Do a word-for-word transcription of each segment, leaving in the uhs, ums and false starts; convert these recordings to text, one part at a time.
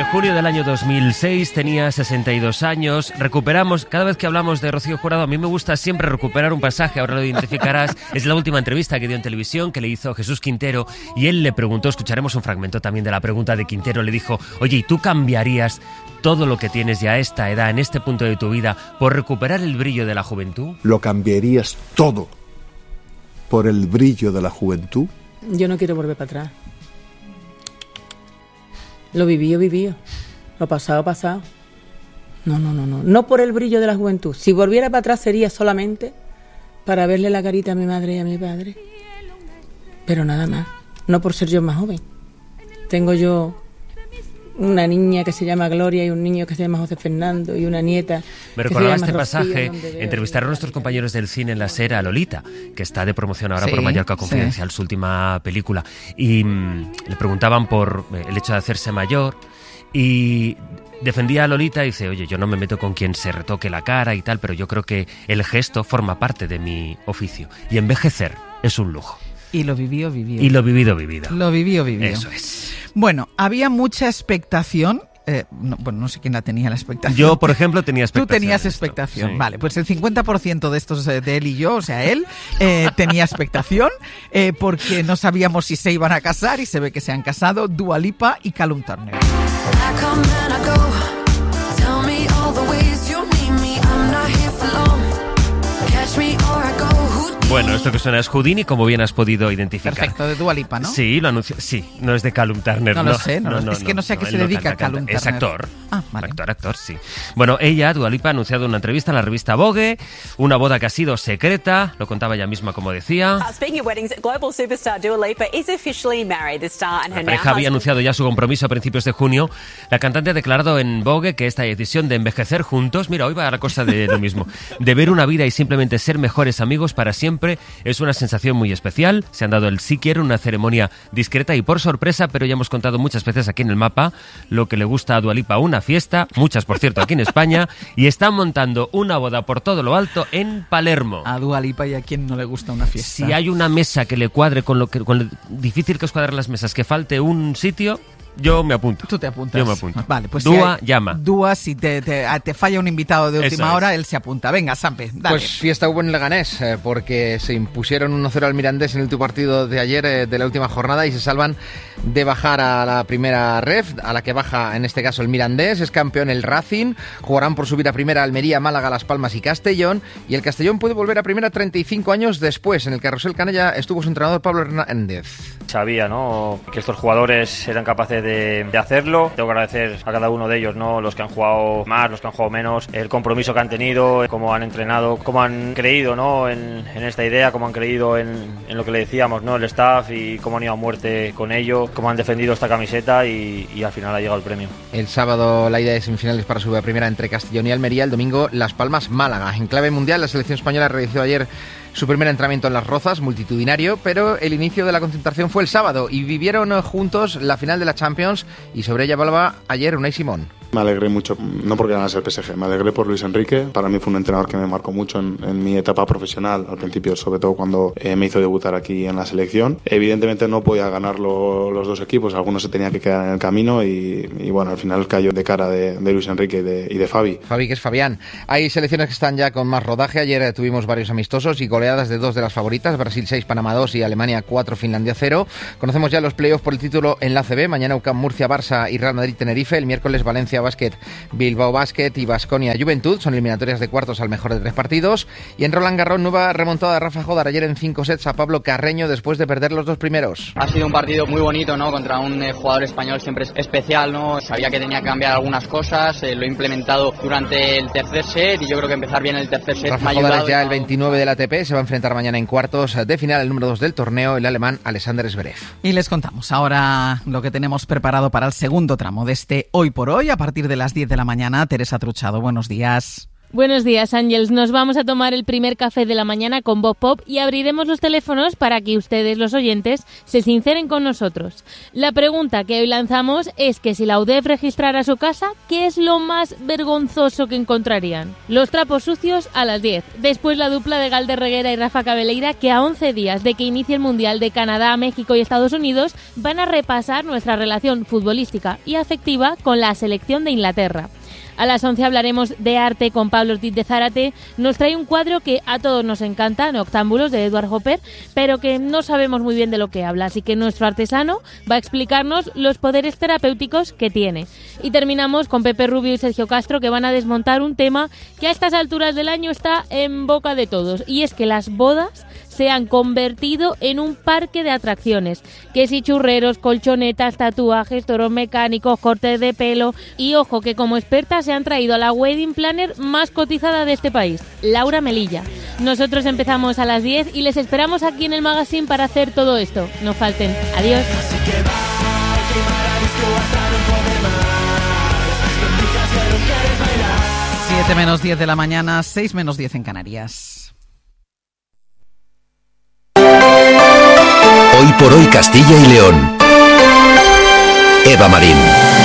junio del año dos mil seis, tenía sesenta y dos años. Recuperamos, cada vez que hablamos de Rocío Jurado, a mí me gusta siempre recuperar un pasaje, ahora lo identificarás. Es la última entrevista que dio en televisión, que le hizo Jesús Quintero, y él le preguntó, escucharemos un fragmento también de la pregunta de Quintero, le dijo: oye, ¿y tú cambiarías todo lo que tienes ya a esta edad, en este punto de tu vida, por recuperar el brillo de la juventud? ¿Lo cambiarías todo por el brillo de la juventud? Yo no quiero volver para atrás. Lo vivido, vivido. Lo pasado, pasado. No, no, no, no. No por el brillo de la juventud. Si volviera para atrás sería solamente para verle la carita a mi madre y a mi padre. Pero nada más. No por ser yo más joven. Tengo yo una niña que se llama Gloria y un niño que se llama José Fernando y una nieta. Me recordaba este pasaje. Entrevistaron a nuestros compañeros del cine en la SER a Lolita, que está de promoción ahora sí, por Mallorca Confidencial, sí. Su última película. Y mmm, le preguntaban por el hecho de hacerse mayor y defendía a Lolita y dice: oye, yo no me meto con quien se retoque la cara y tal, pero yo creo que el gesto forma parte de mi oficio. Y envejecer es un lujo. Y lo vivido, vivido. Y lo vivido, vivido. Lo vivido, vivido. Eso es. Bueno, había mucha expectación. Eh, no, bueno, no sé quién la tenía la expectación. Yo, por ejemplo, tenía expectación. Tú tenías expectación. Sí. Vale, pues el cincuenta por ciento de estos, de él y yo, o sea, él, eh, tenía expectación eh, porque no sabíamos si se iban a casar y se ve que se han casado Dua Lipa y Callum Turner. Bueno, esto que suena es Houdini, como bien has podido identificar. Perfecto, de Dua Lipa, ¿no? Sí, lo anunció. Sí, no es de Callum Turner. No, no lo sé, no, no, no, es que no sé a qué no, se dedica canta, Callum Turner. Es actor. Ah, vale. Actor, actor, sí. Bueno, ella, Dua Lipa, ha anunciado una entrevista en la revista Vogue, una boda que ha sido secreta, lo contaba ella misma como decía. Uh, speaking of weddings, global superstar Dua Lipa is officially married. The star and her La pareja había anunciado ya su compromiso a principios de junio. La cantante ha declarado en Vogue que esta decisión de envejecer juntos, mira, hoy va a la cosa de lo mismo, de ver una vida y simplemente ser mejores amigos para siempre, es una sensación muy especial. Se han dado el sí quiero, una ceremonia discreta y por sorpresa, pero ya hemos contado muchas veces aquí en el mapa lo que le gusta a Dua Lipa, una fiesta, muchas por cierto aquí en España, y están montando una boda por todo lo alto en Palermo. A Dua Lipa, y a quién no le gusta una fiesta. Si hay una mesa que le cuadre con lo que con lo difícil que es cuadrar las mesas, que falte un sitio, yo me apunto. Tú te apuntas. Yo me apunto. Vale, pues Dua, si hay, llama. Dua, si te, te, te falla un invitado de última Eso hora, es. Él se apunta. Venga, Sampe, dale. Pues fiesta hubo en Leganés, eh, porque se impusieron uno cero al Mirandés en el último partido de ayer eh, de la última jornada y se salvan de bajar a la primera ref, a la que baja en este caso el Mirandés. Es campeón el Racing, jugarán por subir a primera Almería, Málaga, Las Palmas y Castellón, y el Castellón puede volver a primera treinta y cinco años después. En el Carrusel Canella estuvo su entrenador Pablo Hernández. Sabía, ¿no?, que estos jugadores eran capaces de, de hacerlo. Tengo que agradecer a cada uno de ellos, ¿no?, los que han jugado más, los que han jugado menos, el compromiso que han tenido, cómo han entrenado, cómo han creído, ¿no?, en, en esta idea, cómo han creído en, en lo que le decíamos, ¿no?, el staff, y cómo han ido a muerte con ello, cómo han defendido esta camiseta y, y al final ha llegado el premio. El sábado la ida de semifinales para subir a primera entre Castellón y Almería, el domingo Las Palmas, Málaga. En clave mundial, la selección española realizó ayer su primer entrenamiento en Las Rozas, multitudinario, pero el inicio de la concentración fue el sábado y vivieron juntos la final de la Champions, y sobre ella hablaba ayer Unai Simón. Me alegré mucho, no porque ganase el P S G, me alegré por Luis Enrique. Para mí fue un entrenador que me marcó mucho en, en mi etapa profesional, al principio, sobre todo cuando eh, me hizo debutar aquí en la selección. Evidentemente no podía ganar lo, los dos equipos, algunos se tenía que quedar en el camino y, y bueno, al final cayó de cara de, de Luis Enrique y de, y de Fabi. Fabi, que es Fabián. Hay selecciones que están ya con más rodaje. Ayer tuvimos varios amistosos y goleadas de dos de las favoritas, Brasil seis, Panamá dos y Alemania cuatro, Finlandia cero. Conocemos ya los playoffs por el título en la A C B. Mañana U C A M Murcia, Barça y Real Madrid Tenerife. El miércoles Valencia Basket, Bilbao Basket y Baskonia Juventud. Son eliminatorias de cuartos al mejor de tres partidos. Y en Roland Garros, nueva remontada de Rafa Jodar ayer en cinco sets a Pablo Carreño después de perder los dos primeros. Ha sido un partido muy bonito, ¿no?, contra un eh, jugador español siempre especial, ¿no? Sabía que tenía que cambiar algunas cosas, eh, lo he implementado durante el tercer set y yo creo que empezar bien el tercer set Rafa me ha Jodar ayudado. Es ya el veintinueve del A T P, se va a enfrentar mañana en cuartos de final el número dos del torneo, el alemán Alexander Zverev. Y les contamos ahora lo que tenemos preparado para el segundo tramo de este Hoy por Hoy, a partir de las diez de la mañana. Teresa Truchado, buenos días. Buenos días, Ángels. Nos vamos a tomar el primer café de la mañana con Voz Pop y abriremos los teléfonos para que ustedes, los oyentes, se sinceren con nosotros. La pregunta que hoy lanzamos es que si la U D E F registrara su casa, ¿qué es lo más vergonzoso que encontrarían? Los trapos sucios a las diez. Después la dupla de Galder Reguera y Rafa Cabeleira, que a once días de que inicie el Mundial de Canadá, México y Estados Unidos, van a repasar nuestra relación futbolística y afectiva con la selección de Inglaterra. A las once hablaremos de arte con Pablo Ortiz de Zárate. Nos trae un cuadro que a todos nos encanta, Noctámbulos, de Edward Hopper, pero que no sabemos muy bien de lo que habla, así que nuestro artesano va a explicarnos los poderes terapéuticos que tiene. Y terminamos con Pepe Rubio y Sergio Castro, que van a desmontar un tema que a estas alturas del año está en boca de todos, y es que las bodas se han convertido en un parque de atracciones, que si churreros, colchonetas, tatuajes, toros mecánicos, cortes de pelo, y ojo que como experta se han traído a la wedding planner más cotizada de este país, Laura Melilla. Nosotros empezamos a las diez y les esperamos aquí en el magazine para hacer todo esto. No falten. Adiós. siete menos diez de la mañana, seis menos diez en Canarias. Hoy por hoy Castilla y León. Eva Marín.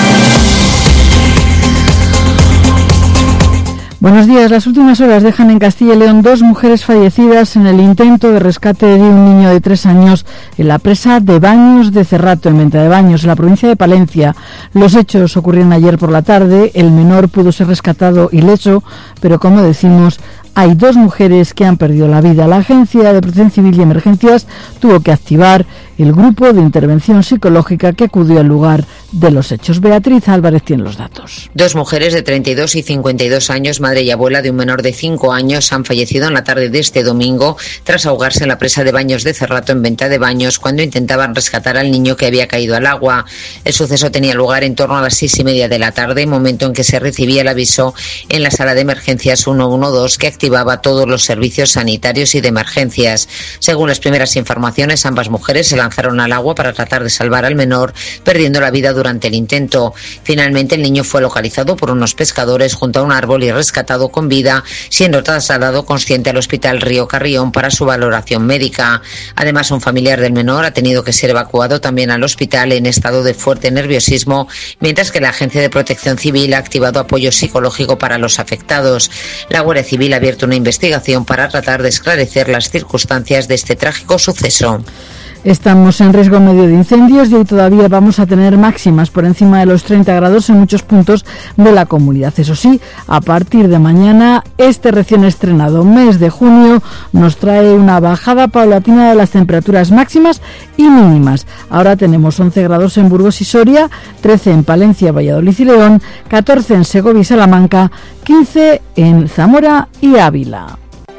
Buenos días. Las últimas horas dejan en Castilla y León dos mujeres fallecidas en el intento de rescate de un niño de tres años en la presa de Baños de Cerrato, en Venta de Baños, en la provincia de Palencia. Los hechos ocurrieron ayer por la tarde. El menor pudo ser rescatado ileso, pero como decimos, hay dos mujeres que han perdido la vida. La Agencia de Protección Civil y Emergencias tuvo que activar el grupo de intervención psicológica que acudió al lugar de los hechos. Beatriz Álvarez tiene los datos. Dos mujeres de treinta y dos y cincuenta y dos años, madre y abuela de un menor de cinco años, han fallecido en la tarde de este domingo tras ahogarse en la presa de Baños de Cerrato, en Venta de Baños, cuando intentaban rescatar al niño que había caído al agua. El suceso tenía lugar en torno a las seis y media de la tarde, momento en que se recibía el aviso en la sala de emergencias ciento doce que activaba todos los servicios sanitarios y de emergencias. Según las primeras informaciones, ambas mujeres se lanzaron al agua para tratar de salvar al menor, perdiendo la vida durante el intento. Finalmente, el niño fue localizado por unos pescadores junto a un árbol y rescatado con vida, siendo trasladado consciente al Hospital Río Carrión para su valoración médica. Además, un familiar del menor ha tenido que ser evacuado también al hospital en estado de fuerte nerviosismo, mientras que la Agencia de Protección Civil ha activado apoyo psicológico para los afectados. La Guardia Civil ha abierto una investigación para tratar de esclarecer las circunstancias de este trágico suceso. Estamos en riesgo medio de incendios y hoy todavía vamos a tener máximas por encima de los treinta grados en muchos puntos de la comunidad. Eso sí, a partir de mañana, este recién estrenado mes de junio nos trae una bajada paulatina de las temperaturas máximas y mínimas. Ahora tenemos once grados en Burgos y Soria, trece en Palencia, Valladolid y León, catorce en Segovia y Salamanca, quince en Zamora y Ávila.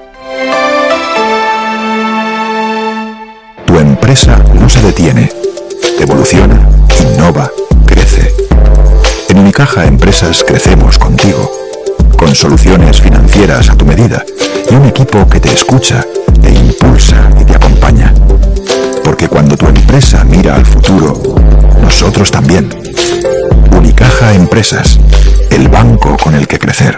Tu empresa no se detiene, evoluciona, innova, crece. En Unicaja Empresas crecemos contigo, con soluciones financieras a tu medida y un equipo que te escucha, te impulsa y te acompaña. Porque cuando tu empresa mira al futuro, nosotros también. Unicaja Empresas, el banco con el que crecer.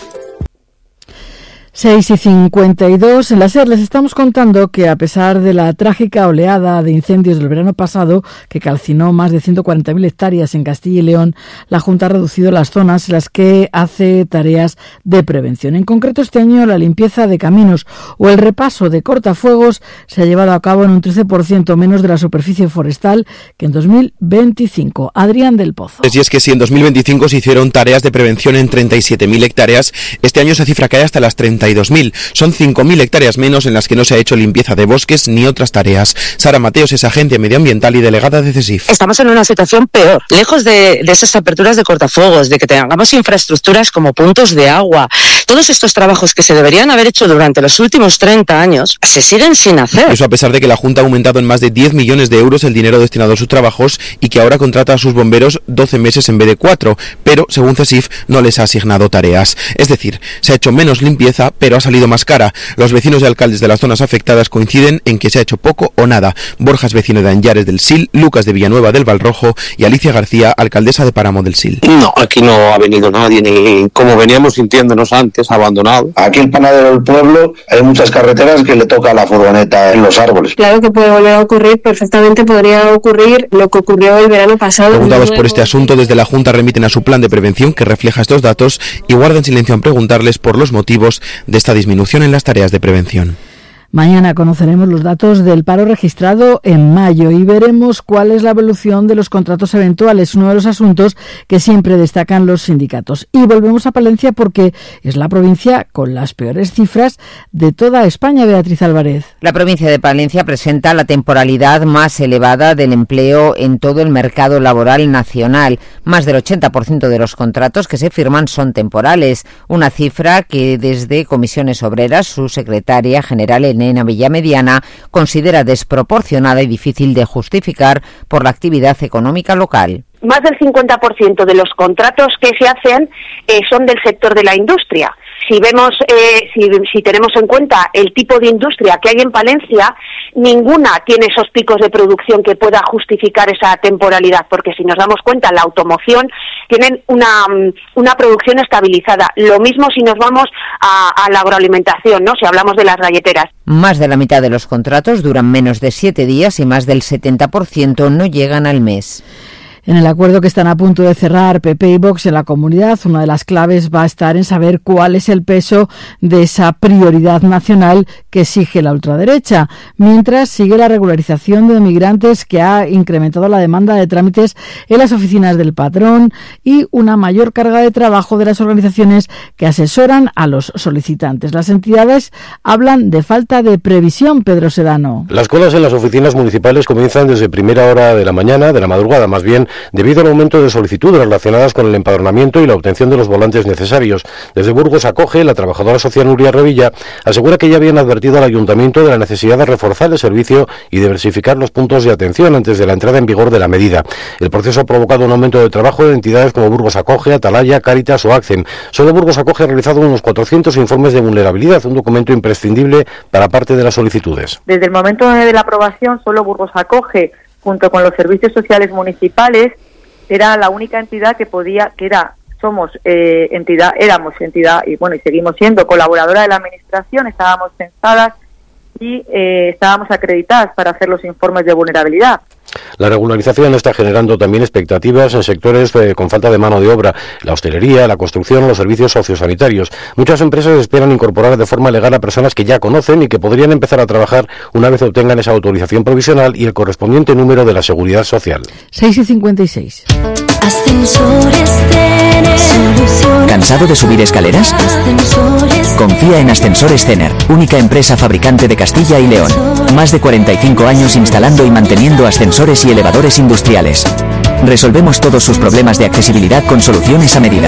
seis y cincuenta y dos. En la SER les estamos contando que a pesar de la trágica oleada de incendios del verano pasado, que calcinó más de ciento cuarenta mil hectáreas en Castilla y León, la Junta ha reducido las zonas en las que hace tareas de prevención. En concreto, este año la limpieza de caminos o el repaso de cortafuegos se ha llevado a cabo en un trece por ciento menos de la superficie forestal que en dos mil veinticinco. Adrián del Pozo. Y es que si en dos mil veinticinco se hicieron tareas de prevención en treinta y siete mil hectáreas, este año esa cifra cae hasta las treinta y dos mil. Son cinco mil hectáreas menos en las que no se ha hecho limpieza de bosques ni otras tareas. Sara Mateos es agente medioambiental y delegada de CESIF. Estamos en una situación peor. Lejos de, de esas aperturas de cortafuegos, de que tengamos infraestructuras como puntos de agua, todos estos trabajos que se deberían haber hecho durante los últimos treinta años, se siguen sin hacer. Eso a pesar de que la Junta ha aumentado en más de diez millones de euros el dinero destinado a sus trabajos y que ahora contrata a sus bomberos doce meses en vez de cuatro, pero según CESIF no les ha asignado tareas. Es decir, se ha hecho menos limpieza, pero ha salido más cara. Los vecinos y alcaldes de las zonas afectadas coinciden en que se ha hecho poco o nada. Borja es vecino de Anllares del Sil, Lucas de Villanueva del Valrojo y Alicia García, alcaldesa de Páramo del Sil. No, aquí no ha venido nadie, ni como veníamos sintiéndonos antes. veces abandonado. Aquí el panadero del pueblo, hay muchas carreteras que le toca la furgoneta en los árboles. Claro que puede volver a ocurrir, perfectamente podría ocurrir lo que ocurrió el verano pasado. Preguntados por este asunto, desde la Junta remiten a su plan de prevención que refleja estos datos y guardan silencio en preguntarles por los motivos de esta disminución en las tareas de prevención. Mañana conoceremos los datos del paro registrado en mayo y veremos cuál es la evolución de los contratos eventuales, uno de los asuntos que siempre destacan los sindicatos. Y volvemos a Palencia porque es la provincia con las peores cifras de toda España, Beatriz Álvarez. La provincia de Palencia presenta la temporalidad más elevada del empleo en todo el mercado laboral nacional. Más del ochenta por ciento de los contratos que se firman son temporales, una cifra que desde Comisiones Obreras, su secretaria general en Elena Villamediana, considera desproporcionada y difícil de justificar por la actividad económica local. Más del cincuenta por ciento de los contratos que se hacen eh, son del sector de la industria. Si vemos, eh, si, si tenemos en cuenta el tipo de industria que hay en Palencia, ninguna tiene esos picos de producción que pueda justificar esa temporalidad, porque si nos damos cuenta, la automoción tienen una, una producción estabilizada. Lo mismo si nos vamos a, a la agroalimentación, ¿no? Si hablamos de las galleteras. Más de la mitad de los contratos duran menos de siete días y más del setenta por ciento no llegan al mes. En el acuerdo que están a punto de cerrar P P y Vox en la comunidad, una de las claves va a estar en saber cuál es el peso de esa prioridad nacional que exige la ultraderecha, mientras sigue la regularización de migrantes que ha incrementado la demanda de trámites en las oficinas del patrón y una mayor carga de trabajo de las organizaciones que asesoran a los solicitantes. Las entidades hablan de falta de previsión, Pedro Sedano. Las colas en las oficinas municipales comienzan desde primera hora de la mañana, de la madrugada más bien, debido al aumento de solicitudes relacionadas con el empadronamiento y la obtención de los volantes necesarios. Desde Burgos Acoge, la trabajadora social Nuria Revilla asegura que ya habían advertido al ayuntamiento de la necesidad de reforzar el servicio y diversificar los puntos de atención antes de la entrada en vigor de la medida. El proceso ha provocado un aumento de trabajo de entidades como Burgos Acoge, Atalaya, Cáritas o ACCEM. Solo Burgos Acoge ha realizado unos cuatrocientos informes de vulnerabilidad, un documento imprescindible para parte de las solicitudes. Desde el momento de la aprobación, solo Burgos Acoge, junto con los servicios sociales municipales, era la única entidad que podía, que era, somos eh, entidad, éramos entidad y bueno, y seguimos siendo colaboradora de la administración, estábamos censadas y eh, estábamos acreditadas para hacer los informes de vulnerabilidad. La regularización está generando también expectativas en sectores eh, con falta de mano de obra, la hostelería, la construcción, los servicios sociosanitarios. Muchas empresas esperan incorporar de forma legal a personas que ya conocen y que podrían empezar a trabajar una vez obtengan esa autorización provisional y el correspondiente número de la Seguridad Social. seis y cincuenta y seis. Ascensores Cener. ¿Cansado de subir escaleras? Ascensores. Confía en Ascensores Cener, única empresa fabricante de Castilla y León. Más de cuarenta y cinco años instalando y manteniendo ascensores y elevadores industriales. Resolvemos todos sus problemas de accesibilidad con soluciones a medida.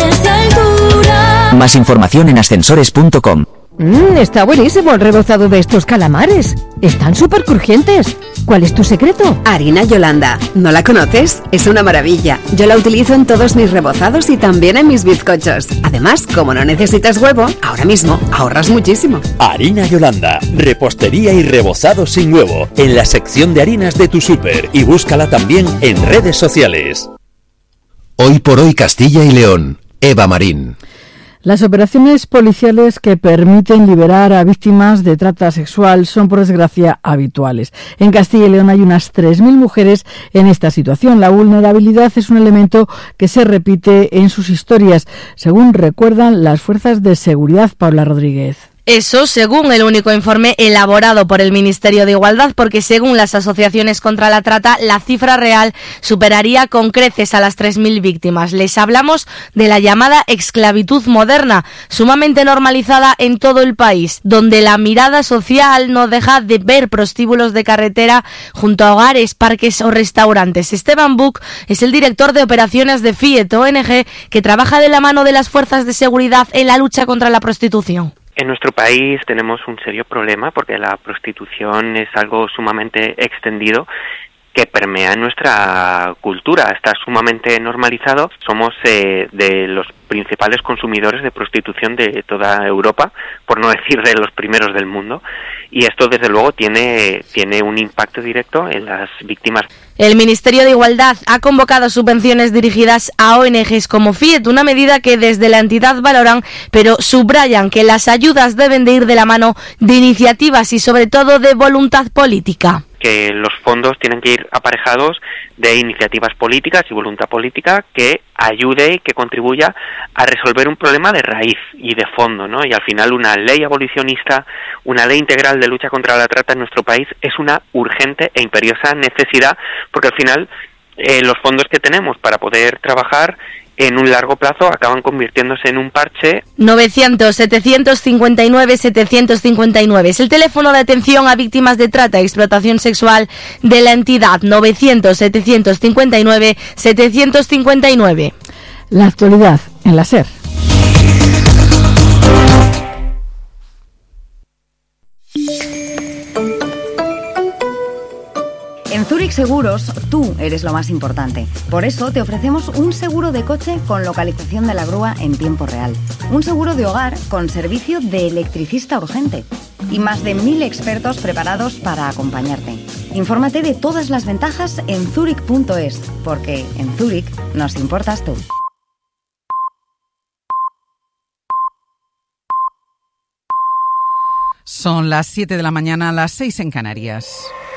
Más información en ascensores punto com. Mmm, está buenísimo el rebozado de estos calamares. Están súper crujientes. ¿Cuál es tu secreto? Harina Yolanda. ¿No la conoces? Es una maravilla. Yo la utilizo en todos mis rebozados y también en mis bizcochos. Además, como no necesitas huevo, ahora mismo ahorras muchísimo. Harina Yolanda. Repostería y rebozado sin huevo. En la sección de harinas de tu súper. Y búscala también en redes sociales. Hoy por hoy Castilla y León. Eva Marín. Las operaciones policiales que permiten liberar a víctimas de trata sexual son, por desgracia, habituales. En Castilla y León hay unas tres mil mujeres en esta situación. La vulnerabilidad es un elemento que se repite en sus historias, según recuerdan las fuerzas de seguridad. Paula Rodríguez. Eso según el único informe elaborado por el Ministerio de Igualdad, porque según las asociaciones contra la trata, la cifra real superaría con creces a las tres mil víctimas. Les hablamos de la llamada esclavitud moderna, sumamente normalizada en todo el país, donde la mirada social no deja de ver prostíbulos de carretera junto a hogares, parques o restaurantes. Esteban Buch es el director de operaciones de Fiet O N G, que trabaja de la mano de las fuerzas de seguridad en la lucha contra la prostitución. En nuestro país tenemos un serio problema porque la prostitución es algo sumamente extendido que permea en nuestra cultura. Está sumamente normalizado. Somos eh, de los principales consumidores de prostitución de toda Europa, por no decir de los primeros del mundo, y esto desde luego tiene, tiene un impacto directo en las víctimas. El Ministerio de Igualdad ha convocado subvenciones dirigidas a O N Ges como FIET, una medida que desde la entidad valoran, pero subrayan que las ayudas deben de ir de la mano de iniciativas y sobre todo de voluntad política. Que los fondos tienen que ir aparejados de iniciativas políticas y voluntad política que ayude y que contribuya a resolver un problema de raíz y de fondo, ¿no? Y al final una ley abolicionista, una ley integral de lucha contra la trata en nuestro país es una urgente e imperiosa necesidad, porque al final eh, los fondos que tenemos para poder trabajar en un largo plazo acaban convirtiéndose en un parche. novecientos, setecientos cincuenta y nueve, setecientos cincuenta y nueve es el teléfono de atención a víctimas de trata y explotación sexual de la entidad. novecientos, setecientos cincuenta y nueve, setecientos cincuenta y nueve. La actualidad en la SER. En Zurich Seguros, tú eres lo más importante. Por eso te ofrecemos un seguro de coche con localización de la grúa en tiempo real. Un seguro de hogar con servicio de electricista urgente. Y más de mil expertos preparados para acompañarte. Infórmate de todas las ventajas en zurich punto es, porque en Zurich nos importas tú. Son las siete de la mañana, las seis en Canarias.